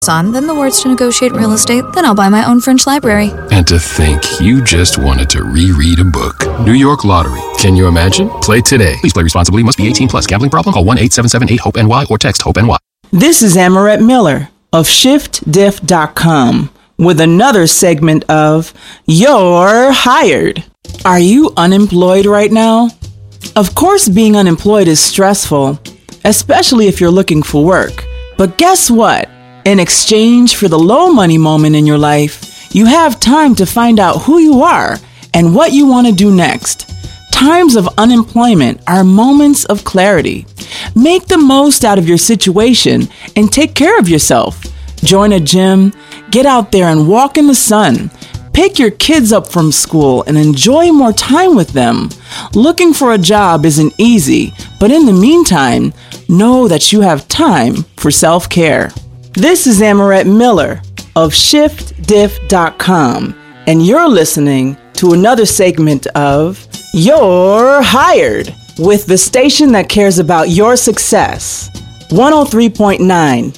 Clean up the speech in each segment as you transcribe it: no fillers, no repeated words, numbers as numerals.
on, then the words to negotiate real estate, then I'll buy my own French library. And to think you just wanted to reread a book. New York Lottery. Can you imagine? Play today. Please play responsibly. Must be 18 plus. Gambling problem? Call 1-877-8-HOPE-NY or text HOPE-NY. This is Amarette Miller of ShiftDiff.com with another segment of You're Hired. Are you unemployed right now? Of course, being unemployed is stressful, especially if you're looking for work. But guess what? In exchange for the low money moment in your life, you have time to find out who you are and what you want to do next. Times of unemployment are moments of clarity. Make the most out of your situation and take care of yourself. Join a gym, get out there and walk in the sun. Pick your kids up from school and enjoy more time with them. Looking for a job isn't easy, but in the meantime, know that you have time for self-care. This is Amarette Miller of ShiftDiff.com, and you're listening to another segment of You're Hired with the station that cares about your success. 103.9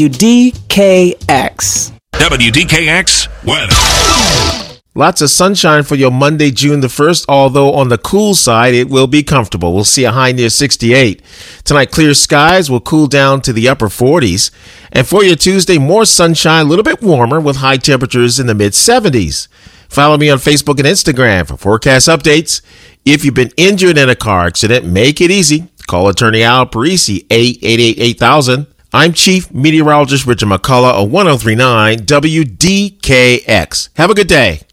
WDKX. WDKX weather. Lots of sunshine for your Monday, June the 1st, although on the cool side, it will be comfortable. We'll see a high near 68. Tonight, clear skies will cool down to the upper 40s. And for your Tuesday, more sunshine, a little bit warmer with high temperatures in the mid 70s. Follow me on Facebook and Instagram for forecast updates. If you've been injured in a car accident, make it easy. Call attorney Al Parisi, 888-8000. I'm Chief Meteorologist Richard McCullough of 103.9 WDKX. Have a good day.